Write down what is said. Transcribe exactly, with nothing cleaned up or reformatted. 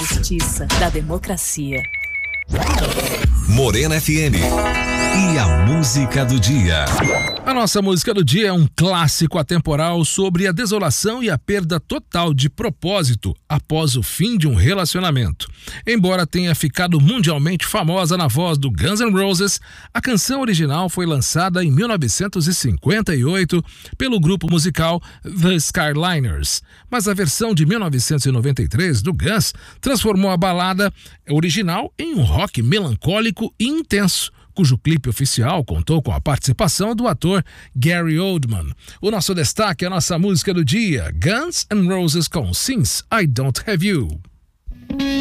justiça, da democracia. Morena F M. E a música do dia. A nossa música do dia é um clássico atemporal sobre a desolação e a perda total de propósito após o fim de um relacionamento. Embora tenha ficado mundialmente famosa na voz do Guns N' Roses, a canção original foi lançada em mil novecentos e cinquenta e oito pelo grupo musical The Skyliners. Mas a versão de mil novecentos e noventa e três do Guns transformou a balada original em um rock melancólico e intenso, cujo clipe oficial contou com a participação do ator Gary Oldman. O nosso destaque é a nossa música do dia, Guns N' Roses com Since I Don't Have You.